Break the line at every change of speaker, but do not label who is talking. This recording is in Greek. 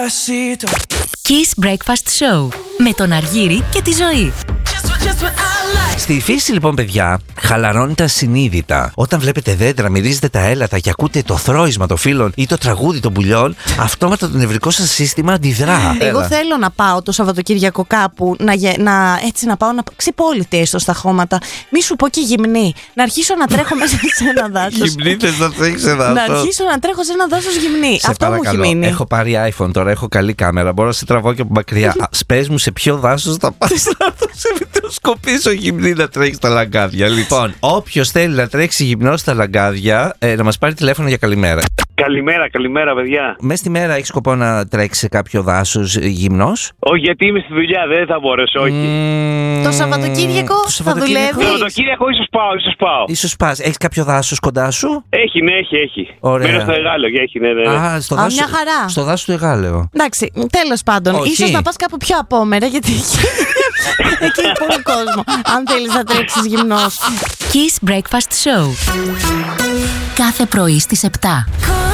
Kiss Breakfast Show με τον Αργύρη και τη Ζωή.
Στη φύση λοιπόν, παιδιά, χαλαρώνει τα συνείδητα. Όταν βλέπετε δέντρα, μυρίζετε τα έλατα και ακούτε το θρώισμα των φύλων ή το τραγούδι των πουλιών, αυτόματα το νευρικό σας σύστημα αντιδρά.
Εγώ θέλω να πάω το Σαββατοκύριακο κάπου να πάω να ξυπόλυτη έστω στα χώματα. Μη σου πω και γυμνή. Να αρχίσω να τρέχω μέσα σε ένα δάσος.
Γυμνή θες να τρέχεις σε δάσος? Να
αρχίσω να τρέχω σε ένα δάσος γυμνή.
Σε
αυτό
παρακαλώ,
μου έχει μείνει.
έχω πάρει iPhone τώρα, έχω καλή κάμερα. Μπορώ να σε τραβώ και από μακριά. Πες μου σε ποιο δάσος θα πας να το σε βιντεοσκοπήσω γυμνή να τρέχει στα λαγκάδια. Λοιπόν, όποιος θέλει να τρέξει γυμνό στα λαγκάδια, να μας πάρει τηλέφωνο για καλημέρα.
Καλημέρα, παιδιά.
Μες στη μέρα έχεις σκοπό να τρέξεις σε κάποιο δάσος γυμνός?
Όχι, γιατί είμαι στη δουλειά, δεν θα μπορέσω, όχι.
Το Σαββατοκύριακο θα δουλεύεις?
Το Σαββατοκύριακο ίσως πάω.
Ίσως πας. Έχεις κάποιο δάσος κοντά σου?
Έχει.
Ωραία.
Μένω στο Εγάλεο και έχει, ναι.
Μια χαρά.
Στο δάσο του Εγάλεο.
Εντάξει, τέλος πάντων.
Όχι.
Ίσως να πας κάπου πιο απόμερα, γιατί εκεί είναι πολύ κόσμο. Αν θέλεις να τρέξεις γυμνός.
Kiss Breakfast Show. Κάθε πρωί στις 7.